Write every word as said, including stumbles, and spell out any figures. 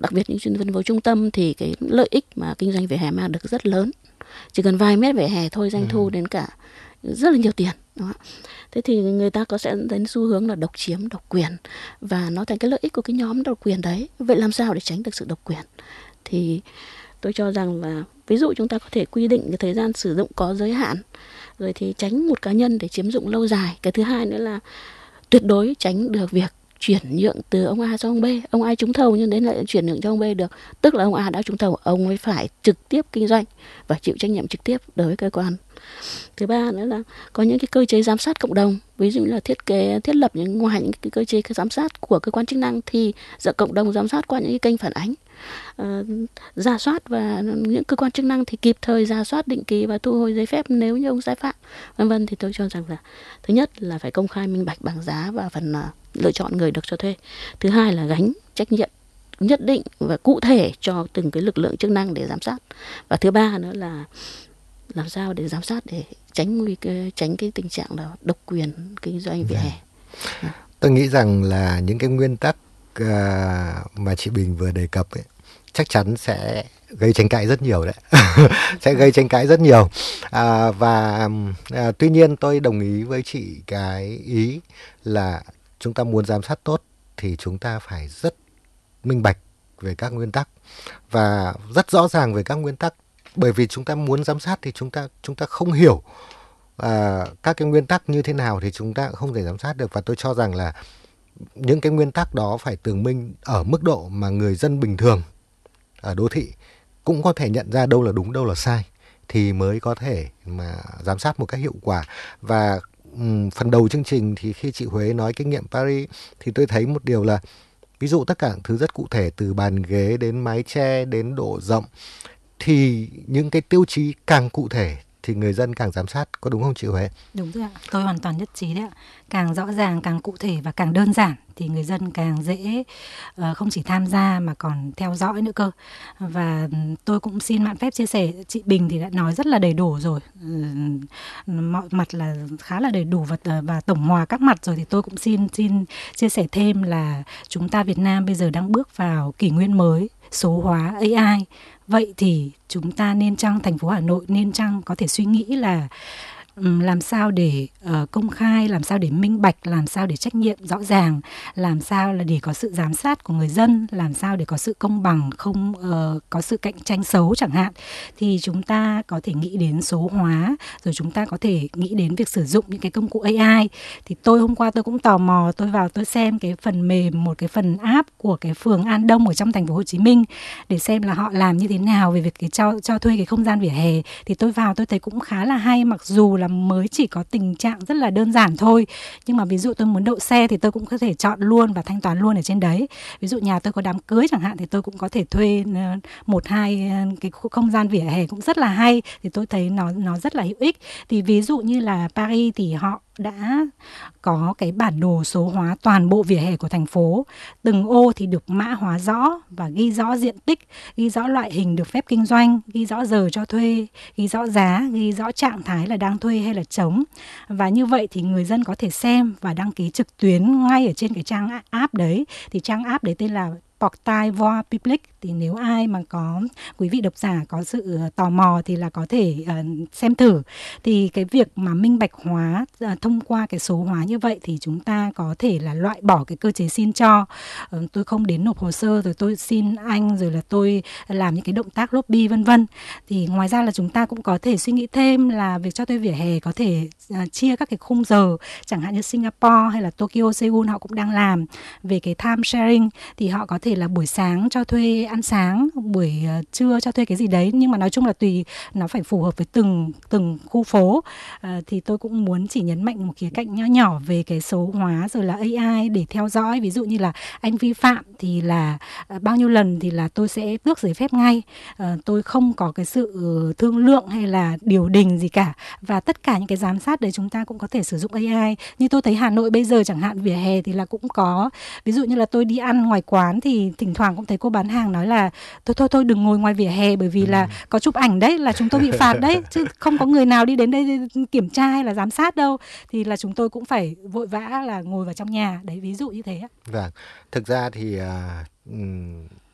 đặc biệt những phân phố trung tâm thì cái lợi ích mà kinh doanh vỉa hè mang được rất lớn. Chỉ cần vài mét vỉa hè thôi doanh thu đến cả rất là nhiều tiền. Đó. Thế thì người ta có sẽ đến xu hướng là độc chiếm, độc quyền, và nó thành cái lợi ích của cái nhóm độc quyền đấy. Vậy làm sao để tránh được sự độc quyền? Thì tôi cho rằng là ví dụ chúng ta có thể quy định cái thời gian sử dụng có giới hạn, rồi thì tránh một cá nhân để chiếm dụng lâu dài. Cái thứ hai nữa là tuyệt đối tránh được việc chuyển nhượng từ ông A cho ông B. Ông A trúng thầu nhưng đến lại chuyển nhượng cho ông B được, tức là ông A đã trúng thầu, ông ấy phải trực tiếp kinh doanh và chịu trách nhiệm trực tiếp đối với cơ quan. Thứ ba nữa là có những cái cơ chế giám sát cộng đồng, ví dụ như là thiết kế thiết lập những ngoài những cái cơ chế giám sát của cơ quan chức năng thì giờ cộng đồng giám sát qua những cái kênh phản ánh, uh, rà soát, và những cơ quan chức năng thì kịp thời rà soát định kỳ và thu hồi giấy phép nếu như ông sai phạm, vân vân. Thì tôi cho rằng là thứ nhất là phải công khai minh bạch bảng giá và phần uh, lựa chọn người được cho thuê. Thứ hai là gánh trách nhiệm nhất định và cụ thể cho từng cái lực lượng chức năng để giám sát. Và thứ ba nữa là làm sao để giám sát để tránh nguy cơ tránh cái tình trạng là độc quyền kinh doanh vỉa hè. Tôi nghĩ rằng là những cái nguyên tắc uh, mà chị Bình vừa đề cập ấy, chắc chắn sẽ gây tranh cãi rất nhiều đấy. Sẽ gây tranh cãi rất nhiều. À, và à, tuy nhiên tôi đồng ý với chị cái ý là chúng ta muốn giám sát tốt thì chúng ta phải rất minh bạch về các nguyên tắc và rất rõ ràng về các nguyên tắc. Bởi vì chúng ta muốn giám sát thì chúng ta chúng ta không hiểu à, các cái nguyên tắc như thế nào thì chúng ta không thể giám sát được. Và tôi cho rằng là những cái nguyên tắc đó phải tường minh ở mức độ mà người dân bình thường ở đô thị cũng có thể nhận ra đâu là đúng, đâu là sai thì mới có thể mà giám sát một cách hiệu quả. Và um, phần đầu chương trình thì khi chị Huế nói kinh nghiệm Paris thì tôi thấy một điều là ví dụ tất cả thứ rất cụ thể, từ bàn ghế đến mái che đến độ rộng, thì những cái tiêu chí càng cụ thể thì người dân càng giám sát, có đúng không chị Huế? Đúng rồi ạ, tôi hoàn toàn nhất trí đấy ạ. Càng rõ ràng, càng cụ thể và càng đơn giản thì người dân càng dễ uh, không chỉ tham gia mà còn theo dõi nữa cơ. Và tôi cũng xin mạn phép chia sẻ, chị Bình thì đã nói rất là đầy đủ rồi, uh, mọi mặt là khá là đầy đủ và, và tổng hòa các mặt rồi, thì tôi cũng xin xin chia sẻ thêm là chúng ta Việt Nam bây giờ đang bước vào kỷ nguyên mới, số hóa a i. Vậy thì chúng ta nên chăng, thành phố Hà Nội nên chăng có thể suy nghĩ là um, làm sao để uh, công khai, làm sao để minh bạch, làm sao để trách nhiệm rõ ràng, làm sao là để có sự giám sát của người dân, làm sao để có sự công bằng, không uh, có sự cạnh tranh xấu chẳng hạn. Thì chúng ta có thể nghĩ đến số hóa, rồi chúng ta có thể nghĩ đến việc sử dụng những cái công cụ a i. Thì tôi hôm qua tôi cũng tò mò, tôi vào tôi xem cái phần mềm, một cái phần app của cái phường An Đông ở trong thành phố Hồ Chí Minh để xem là họ làm như thế nào về việc cái cho cho thuê cái không gian vỉa hè. Thì tôi vào tôi thấy cũng khá là hay, mặc dù là mới chỉ có tình trạng rất là đơn giản thôi, nhưng mà ví dụ tôi muốn đậu xe thì tôi cũng có thể chọn luôn và thanh toán luôn ở trên đấy. Ví dụ nhà tôi có đám cưới chẳng hạn thì tôi cũng có thể thuê một hai cái không gian vỉa hè cũng rất là hay, thì tôi thấy nó nó rất là hữu ích. Thì ví dụ như là Paris thì họ đã có cái bản đồ số hóa toàn bộ vỉa hè của thành phố. Từng ô thì được mã hóa rõ và ghi rõ diện tích, ghi rõ loại hình được phép kinh doanh, ghi rõ giờ cho thuê, ghi rõ giá, ghi rõ trạng thái là đang thuê hay là trống. Và như vậy thì người dân có thể xem và đăng ký trực tuyến ngay ở trên cái trang app đấy. Thì trang app đấy tên là Portail Voie Publique. Thì nếu ai mà có, quý vị độc giả có sự tò mò thì là có thể uh, xem thử. Thì cái việc mà minh bạch hóa uh, thông qua cái số hóa như vậy thì chúng ta có thể là loại bỏ cái cơ chế xin cho. Uh, tôi không đến nộp hồ sơ rồi tôi xin anh, rồi là tôi làm những cái động tác lobby vân vân. Thì ngoài ra là chúng ta cũng có thể suy nghĩ thêm là việc cho thuê vỉa hè có thể uh, chia các cái khung giờ, chẳng hạn như Singapore hay là Tokyo, Seoul họ cũng đang làm về cái time sharing. Thì họ có thể là buổi sáng cho thuê ăn sáng, buổi uh, trưa cho thuê cái gì đấy, nhưng mà nói chung là tùy, nó phải phù hợp với từng từng khu phố. Uh, thì tôi cũng muốn chỉ nhấn mạnh một khía cạnh nhỏ nhỏ về cái số hóa rồi là a i để theo dõi. Ví dụ như là anh vi phạm thì là uh, bao nhiêu lần thì là tôi sẽ tước giấy phép ngay. Uh, tôi không có cái sự thương lượng hay là điều đình gì cả. Và tất cả những cái giám sát đấy chúng ta cũng có thể sử dụng a i. Như tôi thấy Hà Nội bây giờ chẳng hạn, vỉa hè thì là cũng có, ví dụ như là tôi đi ăn ngoài quán thì thỉnh thoảng cũng thấy cô bán hàng nói là thôi thôi thôi đừng ngồi ngoài vỉa hè, bởi vì là có chụp ảnh đấy là chúng tôi bị phạt đấy, chứ không có người nào đi đến đây kiểm tra hay là giám sát đâu. Thì là chúng tôi cũng phải vội vã là ngồi vào trong nhà đấy, ví dụ như thế. Vâng, thực ra thì uh,